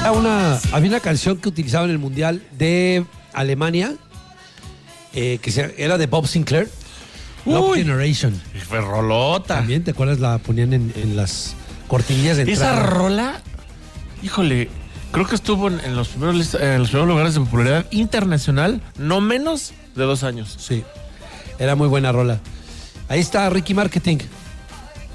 Había una canción que utilizaba en el Mundial de Alemania, era de Bob Sinclair, Love Generation. Fue rolota. También, ¿te acuerdas? La ponían en las cortinillas de entrada. Esa rola, híjole, creo que estuvo en los primeros lugares de popularidad internacional, no menos de 2 años. Sí, era muy buena rola. Ahí está Ricky Marketing.